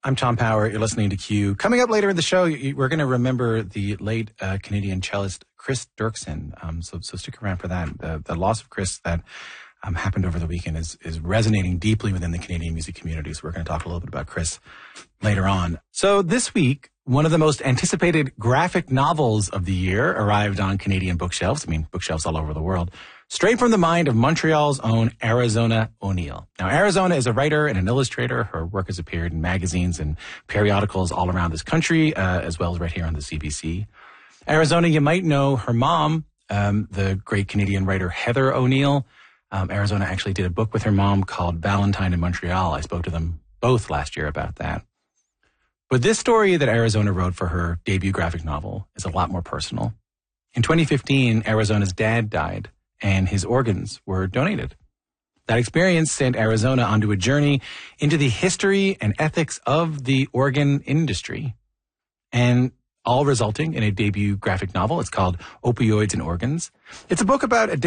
I'm Tom Power. You're listening to Q. Coming up later in the show, we're going to remember the late Canadian cellist Chris Dirksen. So stick around for that. The loss of Chris that happened over the weekend is resonating deeply within the Canadian music community. So we're going to talk a little bit about Chris later on. So this week, one of the most anticipated graphic novels of the year arrived on Canadian bookshelves. I mean, bookshelves all over the world. Straight from the mind of Montreal's own Arizona O'Neil. Now, Arizona is a writer and an illustrator. Her work has appeared in magazines and periodicals all around this country, as well as right here on the CBC. Arizona, you might know her mom, the great Canadian writer Heather O'Neil. Arizona actually did a book with her mom called Valentine in Montreal. I spoke to them both last year about that. But this story that Arizona wrote for her debut graphic novel is a lot more personal. In 2015, Arizona's dad died, and his organs were donated. That experience sent Arizona onto a journey into the history and ethics of the organ industry, and all resulting in a debut graphic novel. It's called Opioids and Organs. It's a book about a